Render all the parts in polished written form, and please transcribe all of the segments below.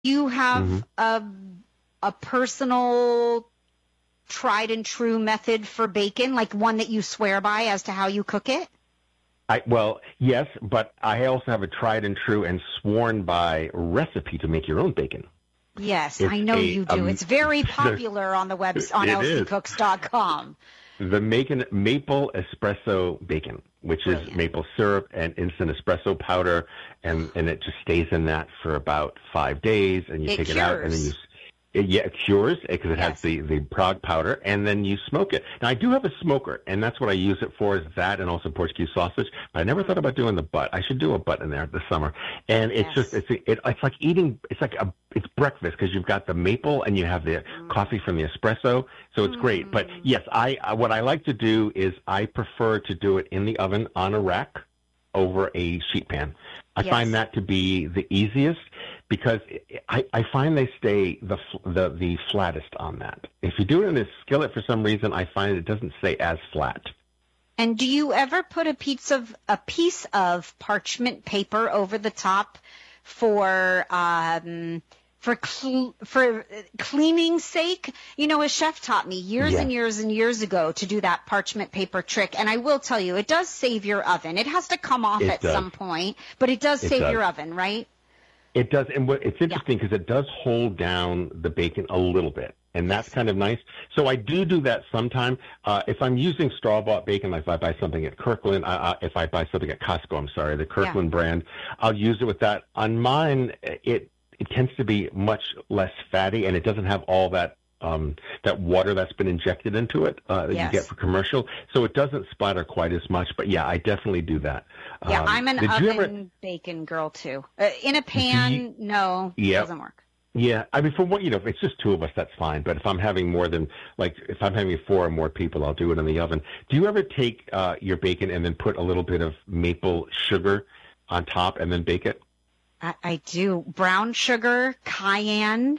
you Mm-hmm. have a personal tried and true method for bacon, like one that you swear by as to how you cook it? Well, yes, but I also have a tried and true and sworn by recipe to make your own bacon. Yes, It's I know you do. It's very popular on the web on It is. lccooks.com. The maple espresso bacon, which is Brilliant. maple syrup and instant espresso powder, and it just stays in that for about 5 days, and you It take it out, and then cures. it cures because it Yes. has the Prague powder, and then you smoke it. Now, I do have a smoker, and that's what I use it for, is that and also Portuguese sausage. But I never thought about doing the butt. I should do a butt in there this summer. And it's Yes. just it's like eating. It's breakfast because you've got the maple and you have the coffee from the espresso, so it's great. But yes, what I like to do is I prefer to do it in the oven on a rack over a sheet pan. I Yes. find that to be the easiest because I find they stay the flattest on that. If you do it in a skillet for some reason, I find it doesn't stay as flat. And do you ever put a piece of parchment paper over the top for cleaning's sake? You know, a chef taught me years Yeah. and years and years ago to do that parchment paper trick. And I will tell you, it does save your oven. It has to come off It at does. some point, but it does save does. your oven, right? It does, and it's interesting because it does hold down the bacon a little bit, and that's kind of nice. So I do that sometime. If I'm using store-bought bacon, like if I buy something at Kirkland, if I buy something at Costco, the Kirkland brand, I'll use it with that. On mine, it tends to be much less fatty, and it doesn't have all that water that's been injected into it that you get for commercial. So it doesn't splatter quite as much. But yeah, I definitely do that. Yeah, I'm an did oven you ever- bacon girl too. In a pan, no, it Yep. doesn't work. Yeah, I mean, for what, if it's just two of us, that's fine. But if I'm having more than, if I'm having 4 or more people, I'll do it in the oven. Do you ever take your bacon and then put a little bit of maple sugar on top and then bake it? I do. Brown sugar, cayenne,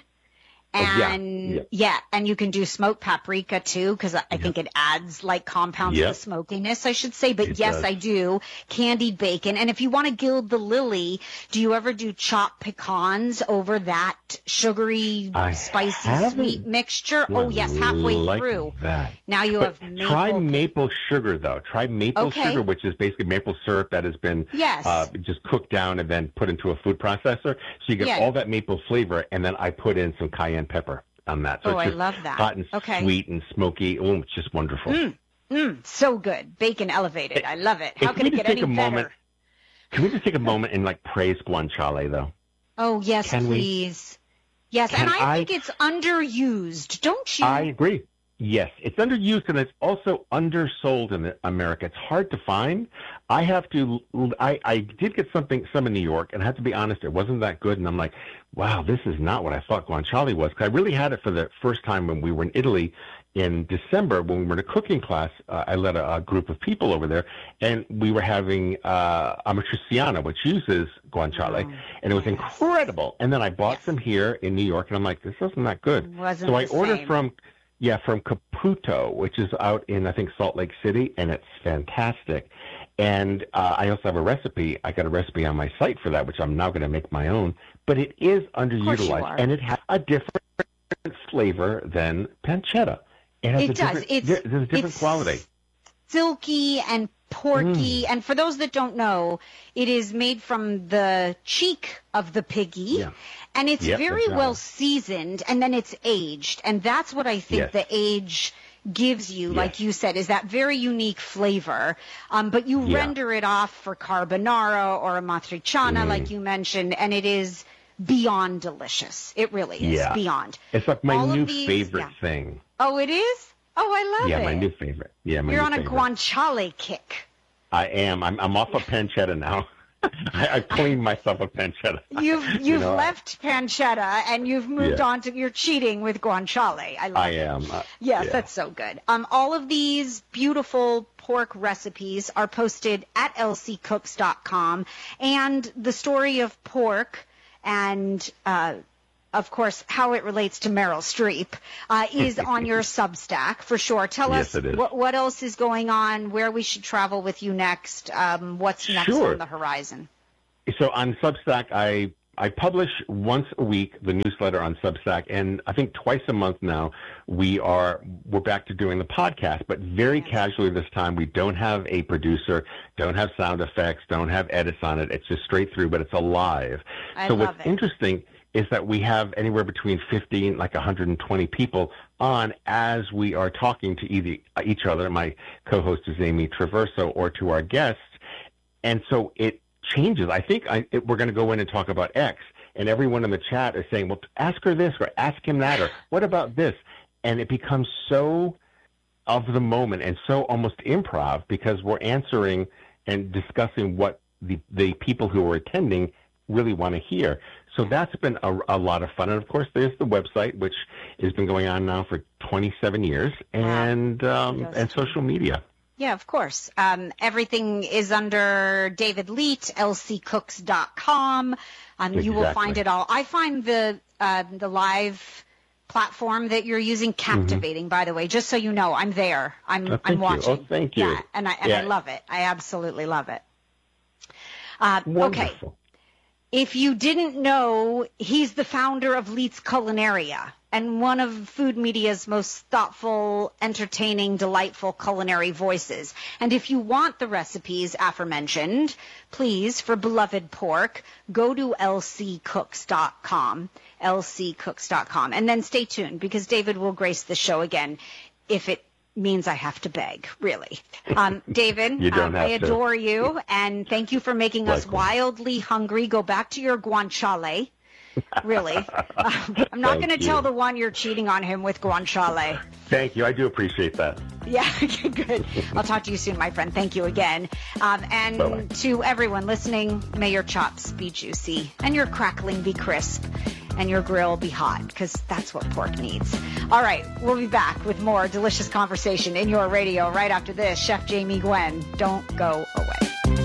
and and you can do smoked paprika too, because I think it adds like compounds of the smokiness, I should say. But It yes, does. I do. Candied bacon. And if you want to gild the lily, do you ever do chopped pecans over that sugary, spicy, sweet mixture? Oh, yes, halfway through. That. Now you But have maple. try maple sugar, though. Try maple sugar, which is basically maple syrup that has been just cooked down and then put into a food processor. So you get all that maple flavor, and then I put in some cayenne pepper on that. So I it's just love that. hot and sweet and smoky. Oh, it's just wonderful. So good. Bacon elevated. I love it. How can it get any better? Can we just take a moment and praise guanciale, though? Oh, yes, please. Yes, and I think it's underused, don't you? I agree. Yes, it's underused and it's also undersold in America. It's hard to find. I did get some in New York, and I have to be honest, it wasn't that good. And I'm like, wow, this is not what I thought guanciale was. Because I really had it for the first time when we were in Italy in December when we were in a cooking class. I led a group of people over there, and we were having amatriciana, which uses guanciale, and it was incredible. And then I bought some here in New York, and I'm like, this isn't that good. So I ordered from Caputo, which is out in, I think, Salt Lake City, and it's fantastic. And I also have a recipe. I got a recipe on my site for that, which I'm now going to make my own. But it is underutilized, and it has a different flavor than pancetta. There's a different quality. Silky and porky, and for those that don't know, it is made from the cheek of the piggy, and it's very well seasoned, and then it's aged, and that's what I think the age gives you, like you said, is that very unique flavor. But you render it off for carbonara or a matriciana, like you mentioned, and it is beyond delicious. It really is beyond. It's like my new favorite thing. Oh, it is? Oh, I love it. Yeah, my new favorite. Yeah, You're on a guanciale kick. I am. I'm off of pancetta now. I've cleaned myself of pancetta. You've left pancetta and you've moved on to, you're cheating with guanciale. I am. Yes, that's so good. All of these beautiful pork recipes are posted at lccooks.com, and the story of pork and of course, how it relates to Meryl Streep is on your Substack for sure. Tell us what else is going on, where we should travel with you next, what's next on the horizon. So on Substack, I I publish once a week the newsletter on Substack, and I think twice a month now we're back to doing the podcast, but very casually this time. We don't have a producer, don't have sound effects, don't have edits on it. It's just straight through, but it's alive. So what's interesting is that we have anywhere between 50 and like 120 people on as we are talking to either each other. My co-host is Amy Traverso, or to our guests, and so it changes. I think we're going to go in and talk about X, and everyone in the chat is saying, well, ask her this or ask him that, or what about this? And it becomes so of the moment and so almost improv, because we're answering and discussing what the people who are attending really want to hear. So that's been a lot of fun. And of course, there's the website, which has been going on now for 27 years, and social media. Yeah, of course. Everything is under David Leite, lccooks.com. You will find it all. I find the live platform that you're using captivating, by the way, just so you know. I'm there. I'm watching. Oh, thank you. Yeah, and I love it. I absolutely love it. Wonderful. Okay. If you didn't know, he's the founder of Leite's Culinaria, and one of food media's most thoughtful, entertaining, delightful culinary voices. And if you want the recipes aforementioned, please, for beloved pork, go to lccooks.com, lccooks.com. And then stay tuned, because David will grace the show again if it means I have to beg, really. David, I adore you, and thank you for making us wildly hungry. Go back to your guanciale. Really. I'm not going to tell the one you're cheating on him with guanciale. Thank you. I do appreciate that. Yeah, good. I'll talk to you soon, my friend. Thank you again. And Bye-bye. To everyone listening, may your chops be juicy and your crackling be crisp and your grill be hot, because that's what pork needs. All right, we'll be back with more delicious conversation in your radio right after this. Chef Jamie Gwen, don't go away.